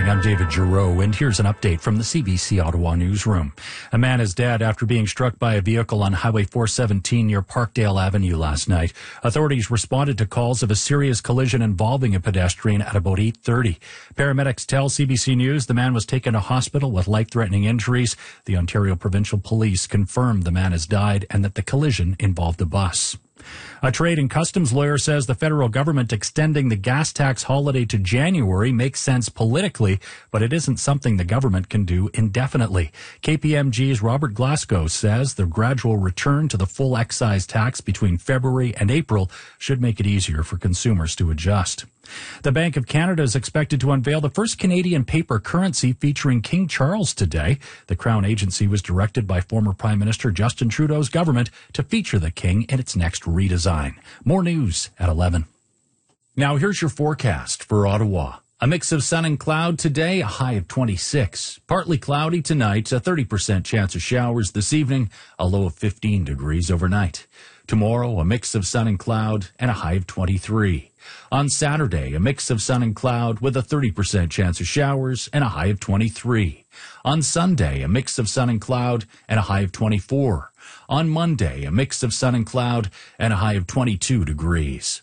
morning, I'm David Giroux, and here's an update from the CBC Ottawa newsroom. A man is dead after being struck by a vehicle on Highway 417 near Parkdale Avenue last night. Authorities responded to calls of a serious collision involving a pedestrian at about 8:30. Paramedics tell CBC News the man was taken to hospital with life-threatening injuries. The Ontario Provincial Police confirmed the man has died and that the collision involved a bus. A trade and customs lawyer says the federal government extending the gas tax holiday to January makes sense politically, but it isn't something the government can do indefinitely. KPMG's Robert Glasgow says the gradual return to the full excise tax between February and April should make it easier for consumers to adjust. The Bank of Canada is expected to unveil the first Canadian paper currency featuring King Charles today. The Crown Agency was directed by former Prime Minister Justin Trudeau's government to feature the King in its next redesign. More news at 11. Now here's your forecast for Ottawa. A mix of sun and cloud today, a high of 26. Partly cloudy tonight, a 30% chance of showers this evening, a low of 15 degrees overnight. Tomorrow, a mix of sun and cloud and a high of 23. On Saturday, a mix of sun and cloud with a 30% chance of showers and a high of 23. On Sunday, a mix of sun and cloud and a high of 24. On Monday, a mix of sun and cloud and a high of 22 degrees.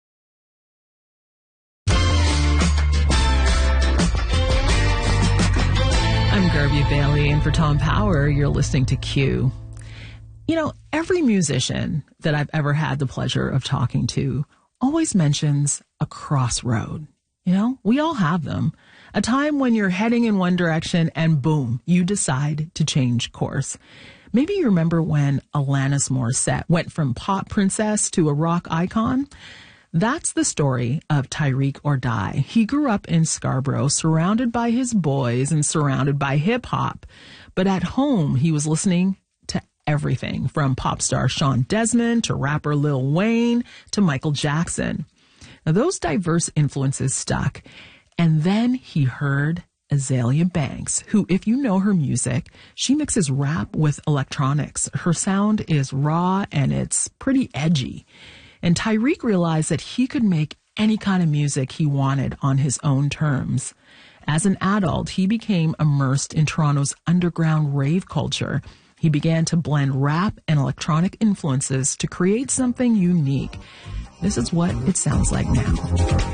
I'm Garvey Bailey, and for Tom Power, you're listening to Q. You know, every musician that I've ever had the pleasure of talking to always mentions a crossroad. You know, we all have them. A time when you're heading in one direction and boom, you decide to change course. Maybe you remember when Alanis Morissette went from pop princess to a rock icon. That's the story of Tyreek Ordai. He grew up in Scarborough, surrounded by his boys and surrounded by hip hop. But at home, he was listening to everything from pop star Sean Desmond to rapper Lil Wayne to Michael Jackson. Now, those diverse influences stuck. And then he heard Azealia Banks, who, if you know her music, she mixes rap with electronics. Her sound is raw and it's pretty edgy. And Tyreek realized that he could make any kind of music he wanted on his own terms. As an adult, he became immersed in Toronto's underground rave culture. He began to blend rap and electronic influences to create something unique. This is what it sounds like now.